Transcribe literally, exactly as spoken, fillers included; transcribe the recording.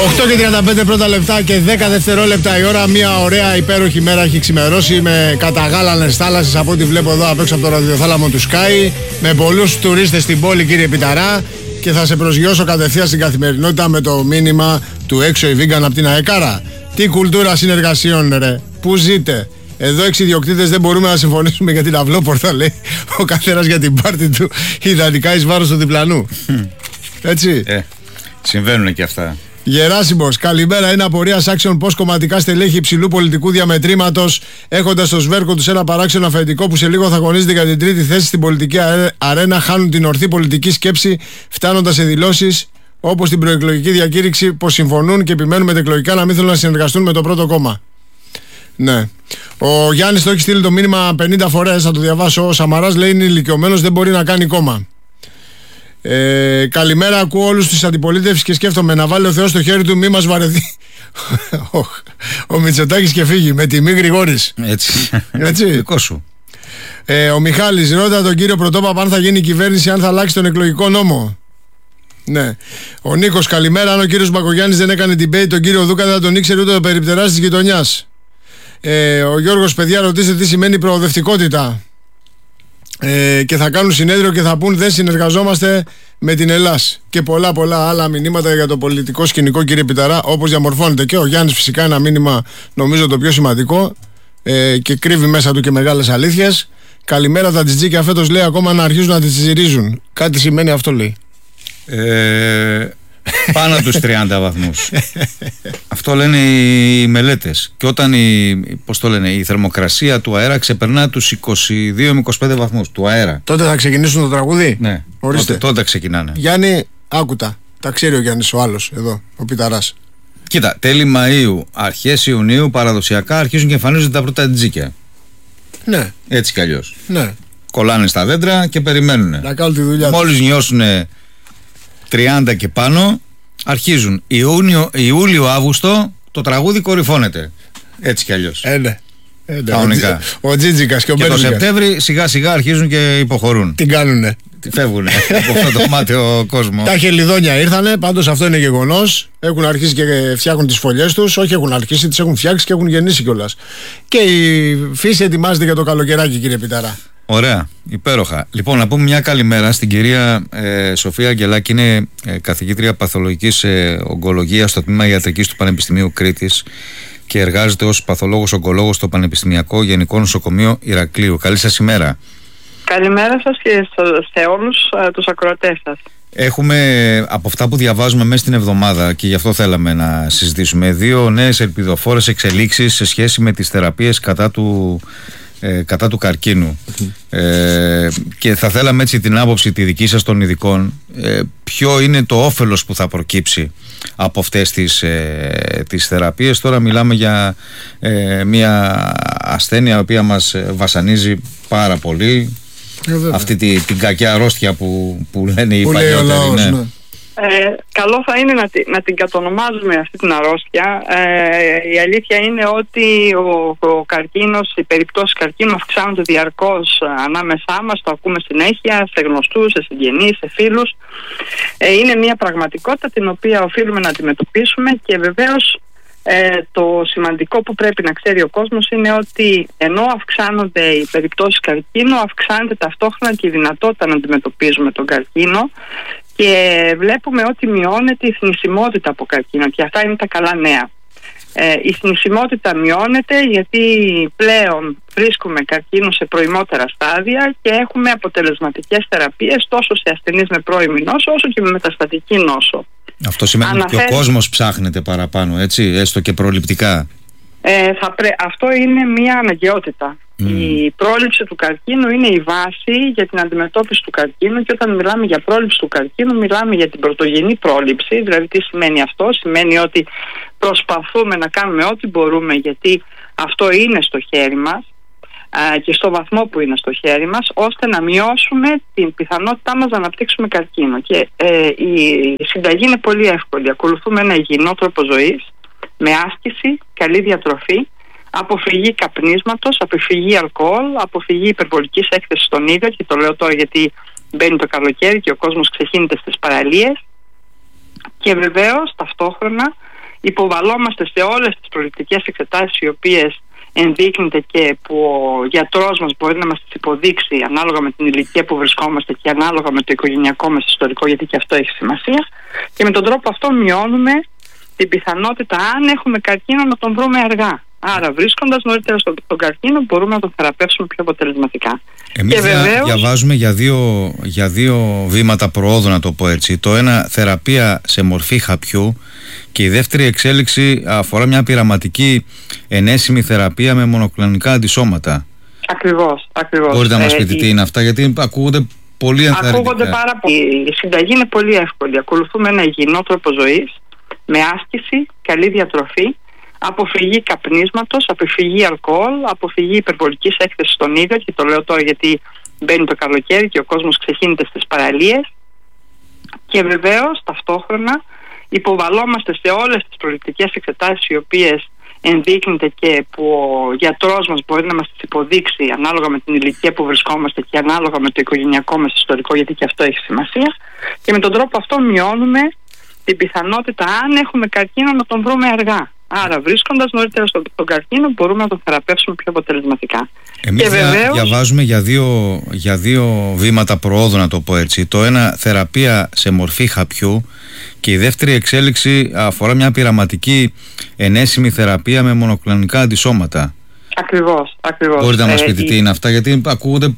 οκτώ και τριάντα πέντε πρώτα λεπτά και δέκα δευτερόλεπτα η ώρα. Μια ωραία υπέροχη μέρα έχει ξημερώσει με καταγάλανες θάλασσες από ό,τι βλέπω εδώ απ' έξω από το ραδιοθάλαμο του Sky. Με πολλούς τουρίστες στην πόλη, κύριε Πιταρά. Και θα σε προσγειώσω κατευθείαν στην καθημερινότητα με το μήνυμα του έξω η Vegan από την ΑΕΚΑΡΑ. Τι κουλτούρα συνεργασιών, ρε. Πού ζείτε? Εδώ έξι ιδιοκτήτες δεν μπορούμε να συμφωνήσουμε για την αυλόπορτα, λέει. Ο καθένας για την πάρτη του, ιδανικά εις βάρος του διπλανού. Έτσι. Ε, συμβαίνουν και αυτά. Γεράσιμος, καλημέρα. Είναι απορίας άξιων πως κομματικά στελέχη υψηλού πολιτικού διαμετρήματος, έχοντας στο σβέρκο τους ένα παράξενο αφεντικό που σε λίγο θα αγωνίζεται για την τρίτη θέση στην πολιτική αρένα, χάνουν την ορθή πολιτική σκέψη, φτάνοντας σε δηλώσεις όπως την προεκλογική διακήρυξη πως συμφωνούν και επιμένουν μετεκλογικά να μην θέλουν να συνεργαστούν με το πρώτο κόμμα. Ναι. Ο Γιάννης το έχει στείλει το μήνυμα πενήντα φορές, θα το διαβάσω. Ο Σαμαράς λέει είναι ηλικιωμένος, δεν μπορεί να κάνει κόμμα. Ε, καλημέρα, ακούω όλους τους αντιπολίτευσης και σκέφτομαι να βάλει ο Θεός στο χέρι του, μη μας βαρεθεί ο Μητσοτάκης και φύγει με τιμή Γρηγόρης. Έτσι, έτσι. Δικό σου. Ε, ο Μιχάλης ρώτα τον κύριο Πρωτόπαπα αν θα γίνει η κυβέρνηση, αν θα αλλάξει τον εκλογικό νόμο. Ναι. Ο Νίκος, καλημέρα. Αν ο κύριος Μπακογιάννης δεν έκανε debate τον κύριο Δούκα, δεν θα τον ήξερε ούτε ο περιπτεράς της γειτονιάς. Ε, ο Γιώργος, παιδιά, ρωτήστε τι σημαίνει προοδευτικότητα. Ε, και θα κάνουν συνέδριο και θα πούν δεν συνεργαζόμαστε με την Ελλάς. Και πολλά πολλά άλλα μηνύματα για το πολιτικό σκηνικό, κύριε Πιταρά, όπως διαμορφώνεται. Και ο Γιάννης φυσικά ένα μήνυμα, νομίζω το πιο σημαντικό, ε, και κρύβει μέσα του και μεγάλες αλήθειες. Καλημέρα, τα τζιτζίκια φέτος, λέει, ακόμα να αρχίζουν να τις τσιρίζουν. Κάτι σημαίνει αυτό, λέει. Ε, πάνω τους τριάντα βαθμούς. Αυτό λένε οι μελέτες. Και όταν η, πώς το λένε, η θερμοκρασία του αέρα ξεπερνά τους είκοσι δύο με είκοσι πέντε βαθμούς του αέρα. Τότε θα ξεκινήσουν το τραγούδι. Ναι, ορίστε. Τότε, τότε ξεκινάνε. Γιάννη, άκουτα. Τα ξέρει ο Γιάννης ο άλλος εδώ, ο Πιταράς. Κοίτα, τέλη Μαΐου, αρχές Ιουνίου παραδοσιακά αρχίζουν και εμφανίζονται τα πρώτα τζίκια. Ναι. Έτσι κι αλλιώς. Ναι. Κολλάνε στα δέντρα και περιμένουν. Να κάνουν τη δουλειά. Μόλις νιώσουν τριάντα και πάνω, αρχίζουν Ιούνιο, Ιούλιο, Αύγουστο, το τραγούδι κορυφώνεται. Έτσι κι αλλιώς. Ε, ναι. Ε, ναι. Κανονικά. Ο Τζίτζικας και ο Μπέρζικας. Και το Σεπτέμβρη σιγά σιγά αρχίζουν και υποχωρούν. Τι κάνουνε. Φεύγουν από αυτό το μάταιο κόσμο. Τα χελιδόνια ήρθανε, πάντως αυτό είναι γεγονός. Έχουν αρχίσει και φτιάχνουν τις φωλιές τους. Όχι, έχουν αρχίσει, τις έχουν φτιάξει και έχουν γεννήσει κιόλας. Και η φύση ετοιμάζεται για το καλοκαιράκι, κύριε Πιταρά. Ωραία, υπέροχα. Λοιπόν, να πούμε μια καλημέρα στην κυρία ε, Σοφία Αγγελάκη, είναι ε, καθηγήτρια παθολογικής ε, ογκολογίας στο τμήμα ιατρικής του Πανεπιστημίου Κρήτης και εργάζεται ως παθολόγος ογκολόγος στο Πανεπιστημιακό Γενικό Νοσοκομείο Ηρακλείου. Καλή σας ημέρα. Καλημέρα σας και σε όλους uh, τους ακροατές σας. Έχουμε από αυτά που διαβάζουμε μέσα στην εβδομάδα και γι' αυτό θέλαμε να συζητήσουμε δύο νέες ελπιδοφόρες εξελίξεις σε σχέση με τις θεραπείες κατά του, ε, κατά του καρκίνου. Ε, και θα θέλαμε έτσι την άποψη τη δική σας των ειδικών. Ε, ποιο είναι το όφελος που θα προκύψει από αυτές τις, ε, τις θεραπείες. Τώρα μιλάμε για ε, μια ασθένεια η οποία μας βασανίζει πάρα πολύ. Ε, αυτή τη, την κακιά αρρώστια που, που λένε οι παλιότεροι. Ναι. Ναι. Ε, καλό θα είναι να, να την κατονομάζουμε αυτή την αρρώστια. Ε, η αλήθεια είναι ότι ο, ο καρκίνος, οι περιπτώσεις καρκίνου αυξάνονται διαρκώς ανάμεσά μας, το ακούμε συνέχεια σε γνωστούς, σε συγγενείς, σε φίλους. Ε, είναι μια πραγματικότητα την οποία οφείλουμε να αντιμετωπίσουμε και βεβαίως Ε, το σημαντικό που πρέπει να ξέρει ο κόσμος είναι ότι ενώ αυξάνονται οι περιπτώσεις καρκίνου, αυξάνεται ταυτόχρονα και η δυνατότητα να αντιμετωπίζουμε τον καρκίνο και βλέπουμε ότι μειώνεται η θνησιμότητα από καρκίνο και αυτά είναι τα καλά νέα. Ε, η θνησιμότητα μειώνεται γιατί πλέον βρίσκουμε καρκίνο σε προημότερα στάδια και έχουμε αποτελεσματικές θεραπείες τόσο σε ασθενείς με πρώιμη νόσο όσο και με μεταστατική νόσο. Αυτό σημαίνει Αναφέρει... ότι ο κόσμος ψάχνεται παραπάνω, έτσι, έστω και προληπτικά. Ε, θα πρέ... Αυτό είναι μια αναγκαιότητα. Mm. Η πρόληψη του καρκίνου είναι η βάση για την αντιμετώπιση του καρκίνου και όταν μιλάμε για πρόληψη του καρκίνου μιλάμε για την πρωτογενή πρόληψη. Δηλαδή τι σημαίνει αυτό? Σημαίνει ότι προσπαθούμε να κάνουμε ό,τι μπορούμε γιατί αυτό είναι στο χέρι μας και στο βαθμό που είναι στο χέρι μας, ώστε να μειώσουμε την πιθανότητά μας να αναπτύξουμε καρκίνο. Και ε, η συνταγή είναι πολύ εύκολη. Ακολουθούμε ένα υγιεινό τρόπο ζωής, με άσκηση, καλή διατροφή, αποφυγή καπνίσματος, αποφυγή αλκοόλ, αποφυγή υπερβολικής έκθεσης στον ήλιο, και το λέω τώρα γιατί μπαίνει το καλοκαίρι και ο κόσμος ξεχύνεται στις παραλίες, Και βεβαίως ταυτόχρονα υποβαλόμαστε σε όλες τις προληπτικές εξετάσεις οι οποίες ενδείκνυται και που ο γιατρός μας μπορεί να μας τις υποδείξει ανάλογα με την ηλικία που βρισκόμαστε και ανάλογα με το οικογενειακό μας ιστορικό, γιατί και αυτό έχει σημασία, και με τον τρόπο αυτό μειώνουμε την πιθανότητα, αν έχουμε καρκίνο, να τον βρούμε αργά. Άρα βρίσκοντας νωρίτερα στον τον καρκίνο μπορούμε να τον θεραπεύσουμε πιο αποτελεσματικά. Εμείς και βεβαίως, διαβάζουμε για δύο, για δύο βήματα προόδου, να το πω έτσι. Το ένα, θεραπεία σε μορφή χαπιού, και η δεύτερη εξέλιξη αφορά μια πειραματική ενέσιμη θεραπεία με μονοκλονικά αντισώματα. Ακριβώς, ακριβώς. Μπορείτε να μας Ε, πείτε η... τι είναι αυτά, γιατί ακούγονται πολύ ενθαρρυντικά. Ακούγονται πάρα πολύ. Η συνταγή είναι πολύ εύκολη. Ακολουθούμε ένα υγιεινό τρόπο ζωής, με άσκηση, καλή διατροφή, αποφυγή καπνίσματος, αποφυγή αλκοόλ, αποφυγή υπερβολικής έκθεσης στον ήλιο, και το λέω τώρα γιατί μπαίνει το καλοκαίρι και ο κόσμος ξεχύνεται στις παραλίες, και βεβαίως ταυτόχρονα υποβαλόμαστε σε όλες τις προληπτικές εξετάσεις οι οποίες ενδείκνυται και που ο γιατρός μας μπορεί να μας τις υποδείξει ανάλογα με την ηλικία που βρισκόμαστε και ανάλογα με το οικογενειακό μας ιστορικό, γιατί και αυτό έχει σημασία, και με τον τρόπο αυτό μειώνουμε την πιθανότητα, αν έχουμε καρκίνο, να τον βρούμε αργά. Άρα βρίσκοντας νωρίτερα στον τον καρκίνο μπορούμε να τον θεραπεύσουμε πιο αποτελεσματικά. Εμείς και βεβαίως, διαβάζουμε για δύο, για δύο βήματα προόδου, να το πω έτσι. Το ένα, θεραπεία σε μορφή χαπιού, και η δεύτερη εξέλιξη αφορά μια πειραματική ενέσιμη θεραπεία με μονοκλονικά αντισώματα. Ακριβώς, ακριβώς. Μπορείτε να μας Ε, πείτε η... τι είναι αυτά, γιατί ακούγονται